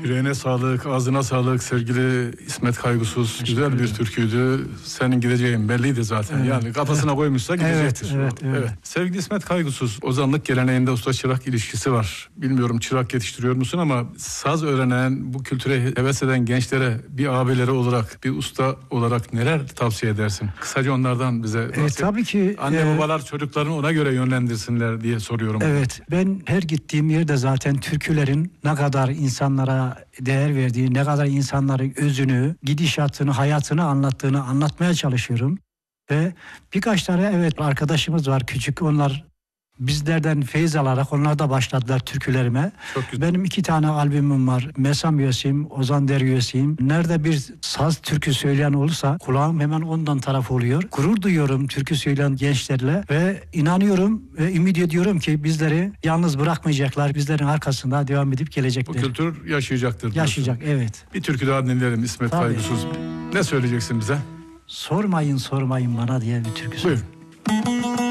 Yüreğine sağlık, ağzına sağlık sevgili İsmet Kaygusuz. Güzel bir türküydü. Senin gideceğin belliydi zaten. Evet. Yani kafasına koymuşsa gidecektir. Evet. Sevgili İsmet Kaygusuz, ozanlık geleneğinde usta çırak ilişkisi var. Bilmiyorum çırak yetiştiriyor musun ama saz öğrenen, bu kültüre heves eden gençlere bir abileri olarak, bir usta olarak neler tavsiye edersin? Kısaca onlardan bize bahset. Tabii ki. Anne babalar çocuklarını ona göre yönlendirsinler diye soruyorum. Evet, ben her gittiğim yerde zaten türkülerin ne kadar insanlara değer verdiği, ne kadar insanların özünü, gidişatını, hayatını anlatmaya çalışıyorum. Ve birkaç tane arkadaşımız var küçük, onlar bizlerden feyiz alarak onlar da başladılar türkülerime. Benim 2 tane albümüm var. Mesam üyesiyim, Ozan Der üyesiyim. Nerede bir saz türkü söyleyen olursa kulağım hemen ondan taraf oluyor. Gurur duyuyorum türkü söyleyen gençlerle ve inanıyorum ve ümit ediyorum ki bizleri yalnız bırakmayacaklar. Bizlerin arkasında devam edip gelecekler. Bu kültür yaşayacaktır diyorsun. Yaşayacak, evet. Bir türkü daha dinleyelim İsmet Kaygusuz. Ne söyleyeceksin bize? Sormayın bana diye bir türkü. Buyur.